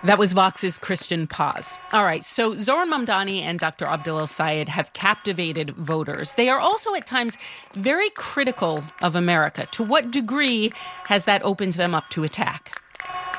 That was Vox's Christian Paz. All right, so Zohran Mamdani and Dr. Abdel El-Sayed have captivated voters. They are also at times very critical of America. To what degree has that opened them up to attack?